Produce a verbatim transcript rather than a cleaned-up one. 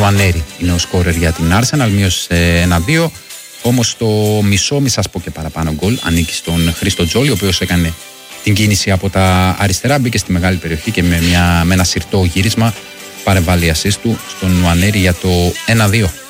Νουανέρη είναι ο σκόρερ για την Arsenal, μείωσε ένα δύο. Όμως το μισό, μη σας πω και παραπάνω γκολ, ανήκει στον Χρήστο Τζόλι, ο οποίος έκανε την κίνηση από τα αριστερά, μπήκε στη μεγάλη περιοχή και με, μια, με ένα συρτό γύρισμα παρεβάλλει assist του στον Νουανέρη για το ένα δύο.